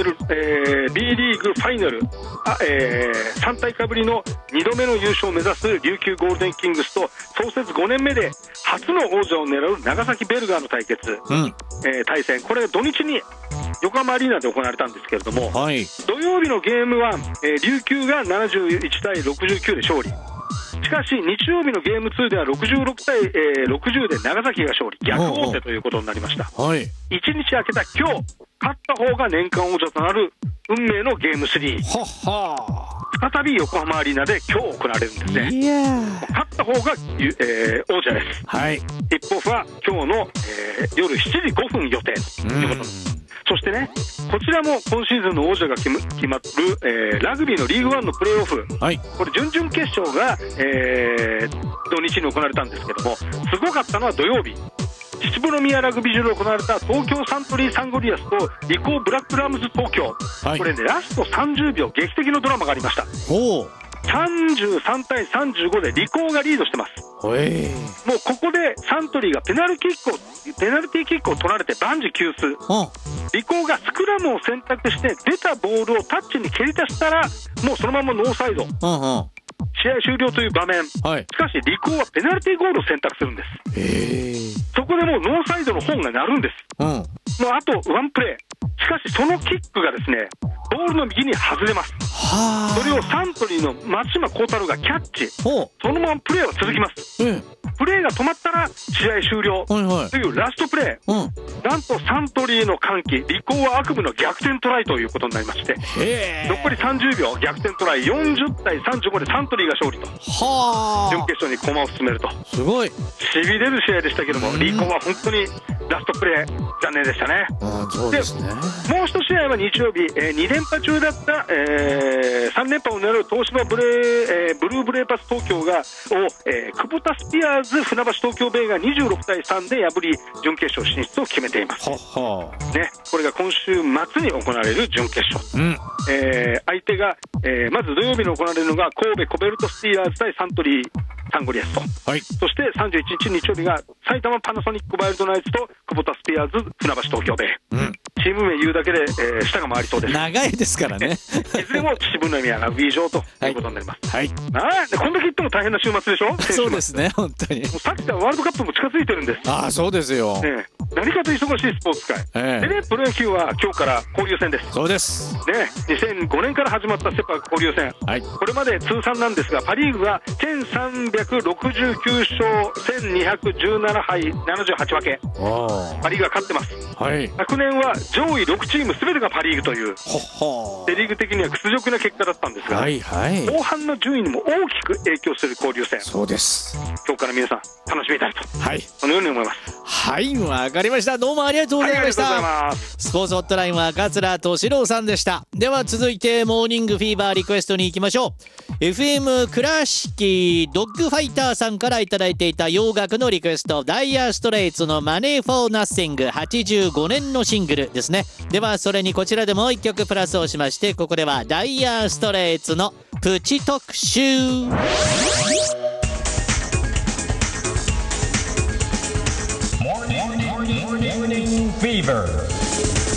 める、B リーグファイナル、3大会ぶりの2度目の優勝を目指す琉球ゴールデンキングスと創設5年目で初の王者を狙う長崎ベルガーの対決、対戦、これ土日に横浜アリーナで行われたんですけれども、 はい、 土曜日のゲーム1、琉球が71対69で勝利。しかし日曜日のゲーム2では66対、60で長崎が勝利、逆王手ということになりました。 はい、 1日空けた今日、勝った方が年間王者となる運命のゲーム3、再び横浜アリーナで今日行われるんですね。勝った方が、王者です。 はい、 ティップオフは今日の、夜7時5分予定ということです。そしてね、こちらも今シーズンの王者が決まる、ラグビーのリーグワンのプレーオフ、 はい、 これ準々決勝が、土日に行われたんですけども、すごかったのは土曜日、秩父宮ラグビー場で行われた東京サントリーサンゴリアスとリコーブラックラムズ東京、はい、これね、ラスト30秒劇的のドラマがありました。33対35でリコーがリードしてます。もうここでサントリーがペナルティーキックを取られて万事休す。リコーがスクラムを選択して出たボールをタッチに蹴り出したらもうそのままノーサイド、試合終了という場面、はい、しかしリコーはペナルティーゴールを選択するんです。そこでもうノーサイドの本が鳴るんです。もうあとワンプレー、しかしそのキックがですね、ボールの右に外れます。それをサントリーの松島幸太郎がキャッチ、そのままプレーは続きます。プレーが止まったら試合終了というラストプレー、なんとサントリーの歓喜、リコーは悪夢の逆転トライということになりまして、残り30秒逆転トライ40対35でサントリーが勝利と、準決勝に駒を進めると、すごいしびれる試合でしたけども、リコーは本当にラストプレー残念でしたね。 そうですね。 もう一試合は日曜日、2連覇中だった、3連覇を狙う東芝ブルーブレーパス東京がクボタスピアーズ船橋東京ベイが26対3で破り準決勝進出を決めています。ね、これが今週末に行われる準決勝、相手が、まず土曜日に行われるのが神戸コベルトスティーラーズ対サントリーサンゴリアスと、そして31日日曜日が埼玉パナソニックワイルドナイツとクボタスピアーズ船橋東京ベイ、チーム名言うだけで、舌が回りそうです。長いですからねいずれも秩父宮ラグビー場ということになります。こんだけ言っても大変な週末でしょそうですね、本当に。サッカーワールドカップも近づいてるんです。そうですよ、何かと忙しいスポーツ界、でね、プロ野球は今日から交流戦です。そうですね、2005年から始まったセ・パ交流戦、これまで通算なんですが、パ・リーグは1369勝1217敗78分け、パ・リーグが勝ってます。昨年は上位6チームすべてがパ・リーグというセ・リーグ的には屈辱な結果だったんですが、後半の順位にも大きく影響する交流戦、そうです、今日から皆さん楽しみたいと、そのように思います。わかりました。どうもありがとうございました。スポーツホットラインは桂俊郎さんでした。では続いてモーニングフィーバーリクエストに行きましょう。 FM 倉敷ドッグファイターさんからいただいていた洋楽のリクエスト、ダイヤーストレイツのマネーフォーナッシング、85年のシングルですね。ではそれにこちらでもう一曲プラスをしまして、ここではダイヤーストレイツのプチ特集。Morning Fever